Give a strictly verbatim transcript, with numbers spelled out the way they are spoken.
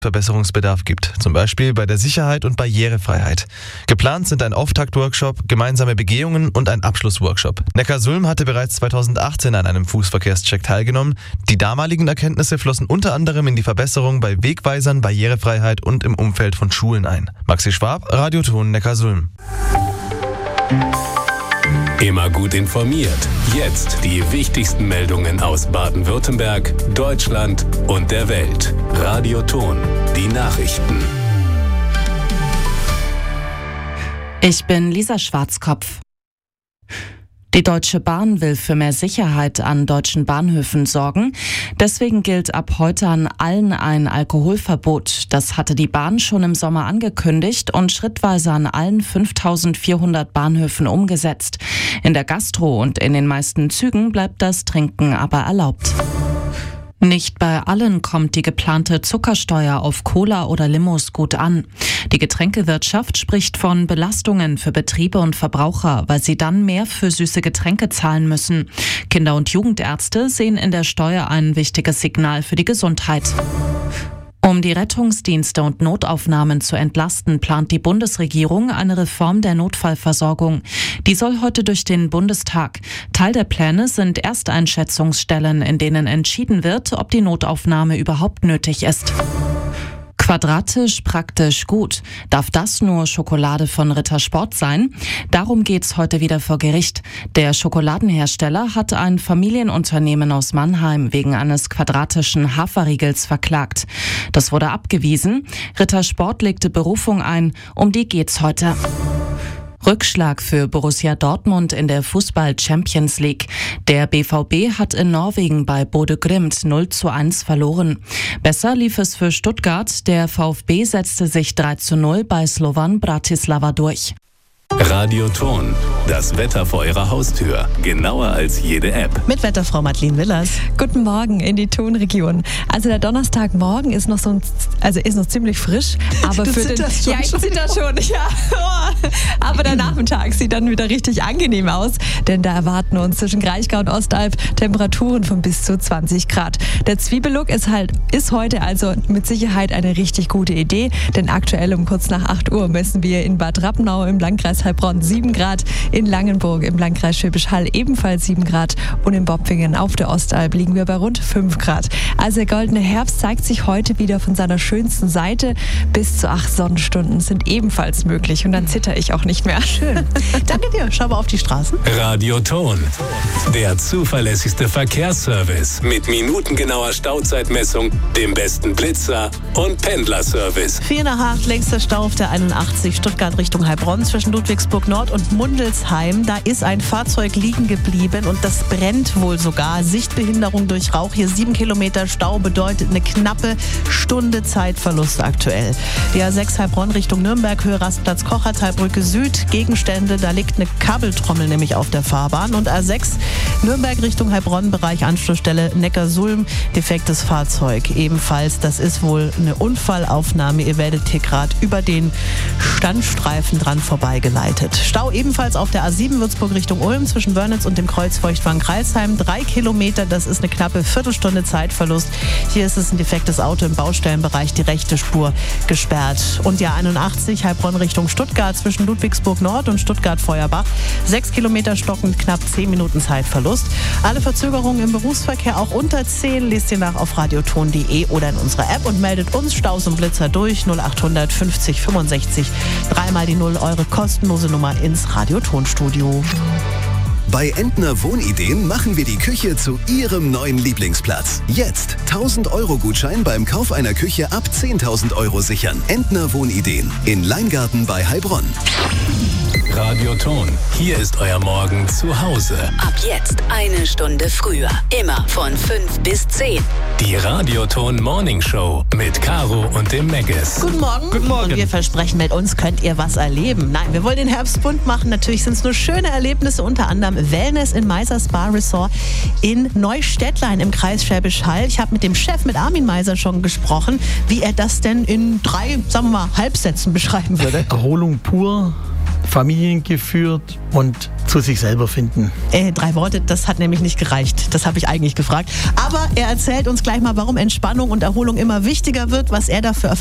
Verbesserungsbedarf gibt, zum Beispiel bei der Sicherheit und Barrierefreiheit. Geplant sind ein Auftakt-Workshop, gemeinsame Begehungen und ein Abschlussworkshop. Neckarsulm hatte bereits zweitausendachtzehn an einem Fußverkehrscheck teilgenommen. Die damaligen Erkenntnisse flossen unter anderem in die Verbesserung bei Wegweisern, Barrierefreiheit und im Umfeld von Schulen ein. Maxi Schwab, Radioton Neckarsulm. Immer gut informiert. Jetzt die wichtigsten Meldungen aus Baden-Württemberg, Deutschland und der Welt. Radioton, die Nachrichten. Ich bin Lisa Schwarzkopf. Die Deutsche Bahn will für mehr Sicherheit an deutschen Bahnhöfen sorgen. Deswegen gilt ab heute an allen ein Alkoholverbot. Das hatte die Bahn schon im Sommer angekündigt und schrittweise an allen fünftausendvierhundert Bahnhöfen umgesetzt. In der Gastro und in den meisten Zügen bleibt das Trinken aber erlaubt. Nicht bei allen kommt die geplante Zuckersteuer auf Cola oder Limos gut an. Die Getränkewirtschaft spricht von Belastungen für Betriebe und Verbraucher, weil sie dann mehr für süße Getränke zahlen müssen. Kinder- und Jugendärzte sehen in der Steuer ein wichtiges Signal für die Gesundheit. Um die Rettungsdienste und Notaufnahmen zu entlasten, plant die Bundesregierung eine Reform der Notfallversorgung. Die soll heute durch den Bundestag. Teil der Pläne sind Ersteinschätzungsstellen, in denen entschieden wird, ob die Notaufnahme überhaupt nötig ist. Quadratisch, praktisch, gut. Darf das nur Schokolade von Rittersport sein? Darum geht's heute wieder vor Gericht. Der Schokoladenhersteller hat ein Familienunternehmen aus Mannheim wegen eines quadratischen Haferriegels verklagt. Das wurde abgewiesen. Rittersport legte Berufung ein. Um die geht's heute. Rückschlag für Borussia Dortmund in der Fußball-Champions League. Der B V B hat in Norwegen bei Bodø Glimt null zu eins verloren. Besser lief es für Stuttgart. Der VfB setzte sich drei zu null bei Slovan Bratislava durch. Radioton, das Wetter vor Ihrer Haustür. Genauer als jede App. Mit Wetterfrau Madeleine Willers. Guten Morgen in die Tonregion. Also der Donnerstagmorgen ist noch so ein, also ist noch ziemlich frisch, aber du für den schon ja ich zitter schon, ja. Aber der Nachmittag sieht dann wieder richtig angenehm aus, denn da erwarten uns zwischen Kraichgau und Ostalb Temperaturen von bis zu zwanzig Grad. Der Zwiebellook ist halt ist heute also mit Sicherheit eine richtig gute Idee, denn aktuell um kurz nach acht Uhr messen wir in Bad Rappenau im Landkreis Heilbronn sieben Grad, in Langenburg im Landkreis Schwäbisch Hall ebenfalls sieben Grad und in Bopfingen auf der Ostalb liegen wir bei rund fünf Grad. Also der goldene Herbst zeigt sich heute wieder von seiner schönsten Seite. Bis zu acht Sonnenstunden sind ebenfalls möglich und dann zitter ich auch nicht mehr. Schön. Danke dir. Schau mal auf die Straßen. Radioton, der zuverlässigste Verkehrsservice mit minutengenauer Stauzeitmessung, dem besten Blitzer und Pendlerservice. vier nach acht, längster Stau auf der einundachtzig Stuttgart Richtung Heilbronn zwischen Ludwigsburg Nord und Mundelsheim. Da ist ein Fahrzeug liegen geblieben und das brennt wohl sogar. Sichtbehinderung durch Rauch. Hier sieben Kilometer Stau bedeutet eine knappe Stunde Zeitverlust aktuell. Die A sechs Heilbronn Richtung Nürnberg, Höhe Rastplatz Kochertalbrücke Süd. Gegenstände, da liegt eine Kabeltrommel nämlich auf der Fahrbahn. Und A sechs Nürnberg Richtung Heilbronn, Bereich Anschlussstelle Neckarsulm, defektes Fahrzeug. Ebenfalls, das ist wohl eine Unfallaufnahme. Ihr werdet hier gerade über den Standstreifen dran vorbeigeleitet. Stau ebenfalls auf der A sieben Würzburg Richtung Ulm zwischen Wörnitz und dem Kreuz Feuchtwangen-Kreilsheim. Drei Kilometer, das ist eine knappe Viertelstunde Zeitverlust. Hier ist es ein defektes Auto im Baustellenbereich, die rechte Spur gesperrt. Und die A einundachtzig Heilbronn Richtung Stuttgart zwischen Ludwigsburg Nord und Stuttgart-Feuerbach. Sechs Kilometer stockend, knapp zehn Minuten Zeitverlust. Alle Verzögerungen im Berufsverkehr auch unter zehn lest ihr nach auf radioton punkt de oder in unserer App und meldet uns Staus und Blitzer durch null achthundert fünfzig fünfundsechzig. Dreimal die Null, eure kostenlose Nummer ins Radiotonstudio. Bei Entner Wohnideen machen wir die Küche zu Ihrem neuen Lieblingsplatz. Jetzt tausend Euro Gutschein beim Kauf einer Küche ab zehntausend Euro sichern. Entner Wohnideen in Leingarten bei Heilbronn. Radioton, hier ist euer Morgen zu Hause. Ab jetzt eine Stunde früher. Immer von fünf bis zehn. Die Radioton Morning Show mit Caro und dem Megas. Guten Morgen. Guten Morgen. Und wir versprechen, mit uns könnt ihr was erleben. Nein, wir wollen den Herbst bunt machen. Natürlich sind es nur schöne Erlebnisse, unter anderem Wellness in Meiser Spa Resort in Neustädtlein im Kreis Schwäbisch Hall. Ich habe mit dem Chef, mit Armin Meiser, schon gesprochen, wie er das denn in drei, sagen wir mal, Halbsätzen beschreiben würde. Erholung pur, Familien geführt und zu sich selber finden. Äh, drei Worte, das hat nämlich nicht gereicht. Das habe ich eigentlich gefragt. Aber er erzählt uns gleich mal, warum Entspannung und Erholung immer wichtiger wird, was er dafür